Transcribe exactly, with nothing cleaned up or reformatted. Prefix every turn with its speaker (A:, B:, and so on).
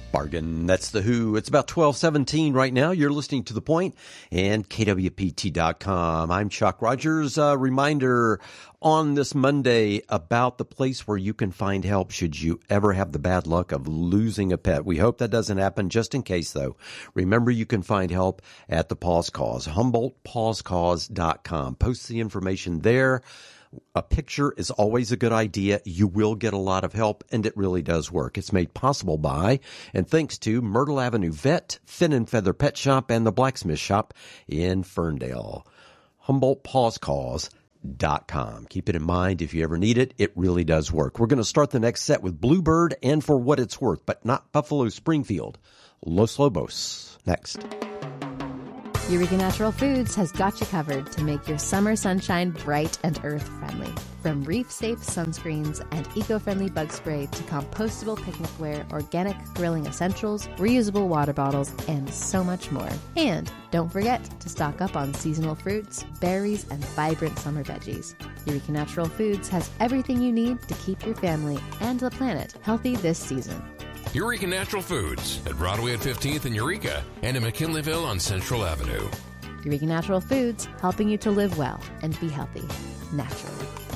A: Bargain. That's The Who. It's about twelve seventeen right now. You're listening to The Point and K W P T dot com. I'm Chuck Rogers. A reminder on this Monday about the place where you can find help should you ever have the bad luck of losing a pet. We hope that doesn't happen. Just in case, though, remember you can find help at the Paws Cause, Humboldt Paws Cause dot com. Post the information there. A picture is always a good idea. You will get a lot of help, and it really does work. It's made possible by and thanks to Myrtle Avenue Vet, Fin and Feather Pet Shop, and the Blacksmith Shop in Ferndale. Humboldt Paws Cause dot com. Keep it in mind if you ever need it. It really does work. We're going to start the next set with Bluebird and For What It's Worth, but not Buffalo Springfield. Los Lobos. Next.
B: Eureka Natural Foods has got you covered to make your summer sunshine bright and earth-friendly. From reef-safe sunscreens and eco-friendly bug spray to compostable picnicware, organic grilling essentials, reusable water bottles, and so much more. And don't forget to stock up on seasonal fruits, berries, and vibrant summer veggies. Eureka Natural Foods has everything you need to keep your family and the planet healthy this season.
C: Eureka Natural Foods at Broadway at fifteenth in Eureka and in McKinleyville on Central Avenue.
B: Eureka Natural Foods, helping you to live well and be healthy naturally.